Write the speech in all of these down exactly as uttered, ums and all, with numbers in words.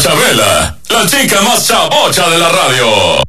Chabela, la chica más chabocha de la radio.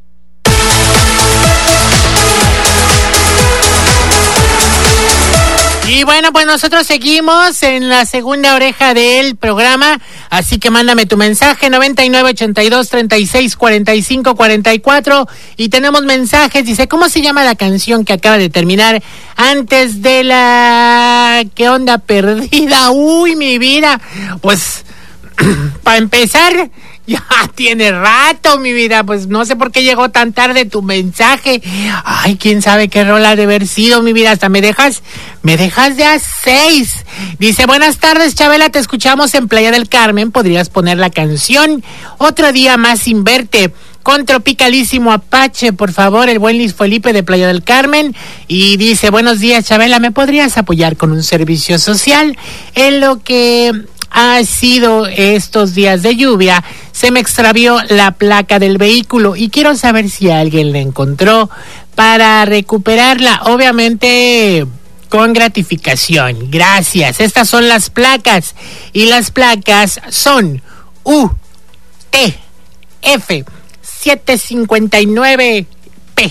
Y bueno, pues nosotros seguimos en la segunda oreja del programa, así que mándame tu mensaje, noventa y nueve, ochenta y dos, treinta y seis, cuarenta y cinco, cuarenta y cuatro, y tenemos mensajes. Dice, ¿cómo se llama la canción que acaba de terminar antes de la... ¿Qué onda perdida? Uy, mi vida, pues, para empezar... Ya tiene rato, mi vida, pues no sé por qué llegó tan tarde tu mensaje. Ay, quién sabe qué rola ha de haber sido, mi vida, hasta me dejas, me dejas de a seis. Dice, buenas tardes, Chabela, te escuchamos en Playa del Carmen, ¿podrías poner la canción Otro Día Más Sin Verte? Con Tropicalísimo Apache, por favor, el buen Luis Felipe de Playa del Carmen. Y dice, buenos días, Chabela, ¿me podrías apoyar con un servicio social? En lo que... ha sido estos días de lluvia, se me extravió la placa del vehículo y quiero saber si alguien la encontró para recuperarla, obviamente con gratificación. Gracias. Estas son las placas y las placas son U T F setecientos cincuenta y nueve P.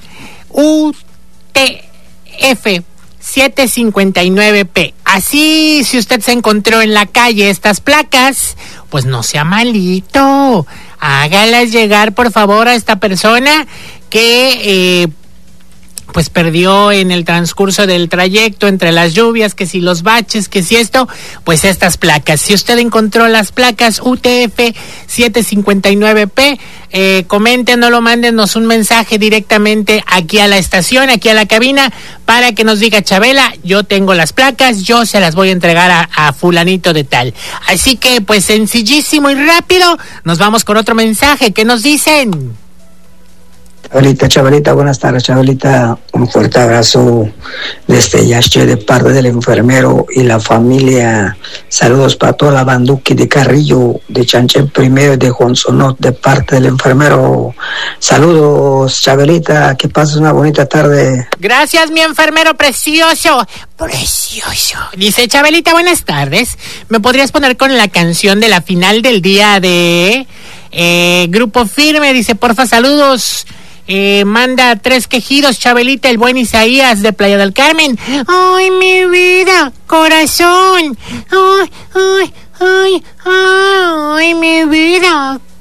U T F setecientos cincuenta y nueve P. Así, si usted se encontró en la calle estas placas, pues no sea malito. Hágalas llegar, por favor, a esta persona que... Eh, pues perdió en el transcurso del trayecto entre las lluvias, que si los baches, que si esto, pues estas placas. Si usted encontró las placas U T F setecientos cincuenta y nueve P, eh, coméntenos, mándenos un mensaje directamente aquí a la estación, aquí a la cabina, para que nos diga, Chabela, yo tengo las placas, yo se las voy a entregar a, a fulanito de tal. Así que, pues sencillísimo y rápido, nos vamos con otro mensaje. ¿Qué nos dicen? Chabelita, Chabelita, buenas tardes, Chabelita, un fuerte abrazo desde Yache de parte del enfermero y la familia. Saludos para toda la banduki de Carrillo, de Chanché Primero y de Jonsonot de parte del enfermero. Saludos, Chabelita, que pases una bonita tarde. Gracias, mi enfermero precioso, precioso. Dice, Chabelita, buenas tardes, ¿me podrías poner con la canción de la final del día de eh, Grupo Firme? Dice, porfa, saludos. Eh, manda tres quejidos, Chabelita, el buen Isaías de Playa del Carmen. Ay, mi vida, corazón. Ay, ay, ay, ay, mi vida,